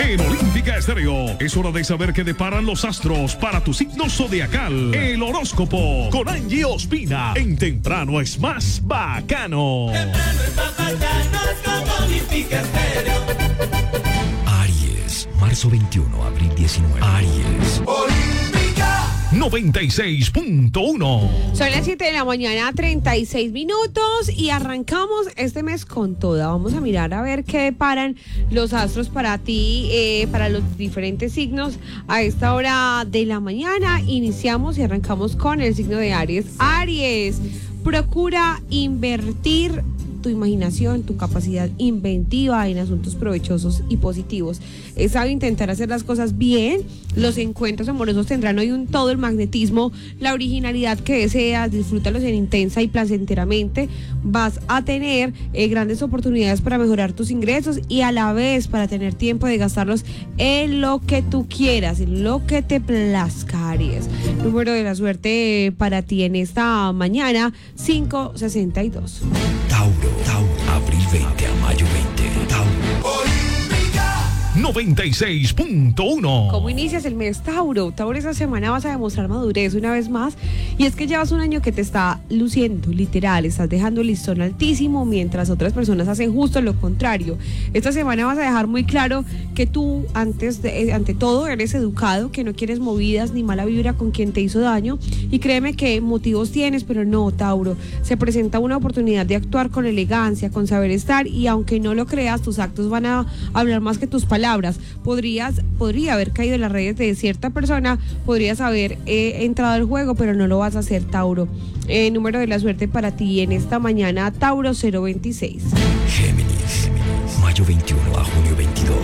en Olímpica Estéreo. Es hora de saber qué deparan los astros para tu signo zodiacal. El horóscopo con Angie Ospina en Temprano es más bacano. Temprano es más bacano con Olímpica Estéreo. Aries, marzo 21, abril 19. Aries. Olímpica 96.1. Son las 7 de la mañana, 36 minutos y arrancamos este mes con toda. Vamos a mirar a ver qué deparan los astros para ti, para los diferentes signos a esta hora de la mañana. Iniciamos y arrancamos con el signo de Aries. Aries, procura invertir tu imaginación, tu capacidad inventiva en asuntos provechosos y positivos. Es sabio intentar hacer las cosas bien. Los encuentros amorosos tendrán hoy todo el magnetismo, la originalidad que deseas. Disfrútalos en intensa y placenteramente. Vas a tener grandes oportunidades para mejorar tus ingresos y a la vez para tener tiempo de gastarlos en lo que tú quieras, en lo que te plazca, Aries. Número de la suerte para ti en esta mañana, 562. Tauro, abril 20 a mayo 20. Tauro. 96.1. ¿Cómo inicias el mes, Tauro? Tauro, esta semana vas a demostrar madurez una vez más, y es que llevas un año que te está luciendo, literal, estás dejando el listón altísimo mientras otras personas hacen justo lo contrario. Esta semana vas a dejar muy claro que tú, ante todo, eres educado, que no quieres movidas ni mala vibra con quien te hizo daño, y créeme que motivos tienes, pero no, Tauro, se presenta una oportunidad de actuar con elegancia, con saber estar, y aunque no lo creas, tus actos van a hablar más que tus palabras. Podría haber caído en las redes de cierta persona, podrías haber entrado al juego, pero no lo vas a hacer, Tauro. Número de la suerte para ti en esta mañana, Tauro, 026. Géminis, mayo 21 a junio 22.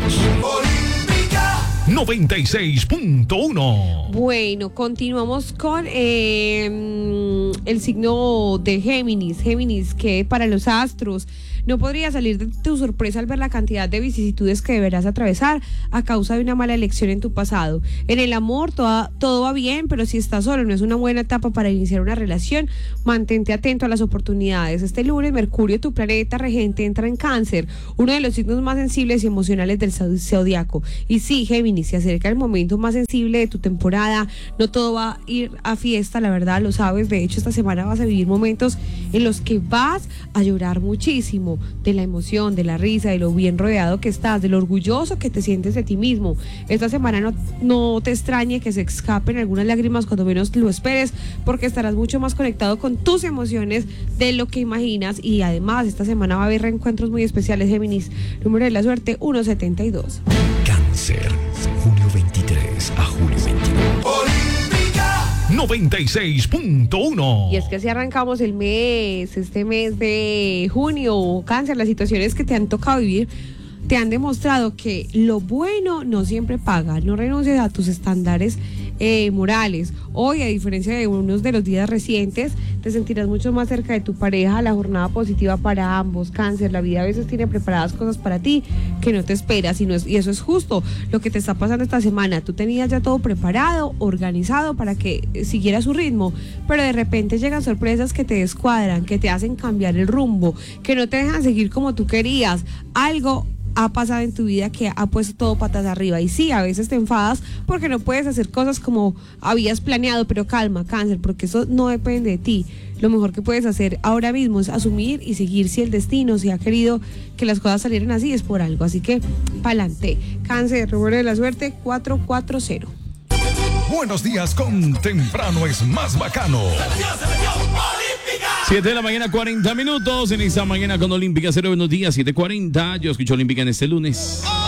96.1. Bueno, continuamos con el signo de Géminis. Géminis, que para los astros no podría salir de tu sorpresa al ver la cantidad de vicisitudes que deberás atravesar a causa de una mala elección en tu pasado. En el amor todo va bien, pero si estás solo no es una buena etapa para iniciar una relación. Mantente atento a las oportunidades. Este lunes Mercurio, tu planeta regente, entra en Cáncer, uno de los signos más sensibles y emocionales del zodiaco. Y sí, Géminis, se acerca el momento más sensible de tu temporada. No todo va a ir a fiesta, la verdad, lo sabes. De hecho, esta semana vas a vivir momentos en los que vas a llorar muchísimo, de la emoción, de la risa, de lo bien rodeado que estás, de lo orgulloso que te sientes de ti mismo. Esta semana no te extrañe que se escapen algunas lágrimas cuando menos lo esperes, porque estarás mucho más conectado con tus emociones de lo que imaginas, y además esta semana va a haber reencuentros muy especiales, Géminis. Número de la suerte, 172. Cáncer, junio 23 a julio 22. 96.1. Y es que así arrancamos el mes, este mes de junio. Cáncer, las situaciones que te han tocado vivir te han demostrado que lo bueno no siempre paga. No renuncies a tus estándares morales. Hoy, a diferencia de unos de los días recientes, te sentirás mucho más cerca de tu pareja. La jornada positiva para ambos. Cáncer, la vida a veces tiene preparadas cosas para ti que no te esperas, y eso es justo lo que te está pasando esta semana. Tú tenías ya todo preparado, organizado para que siguiera su ritmo, pero de repente llegan sorpresas que te descuadran, que te hacen cambiar el rumbo, que no te dejan seguir como tú querías. Algo ha pasado en tu vida que ha puesto todo patas arriba, y sí, a veces te enfadas porque no puedes hacer cosas como habías planeado, pero calma, Cáncer, porque eso no depende de ti. Lo mejor que puedes hacer ahora mismo es asumir y seguir. Si el destino, si ha querido que las cosas salieran así, es por algo, así que pa'lante. Cáncer, número de la suerte, 440. Buenos días con Temprano es más bacano. 7 de la mañana, 40 minutos. En esta mañana con Olímpica, 0 buenos días, 7:40. Yo escucho Olímpica en este lunes.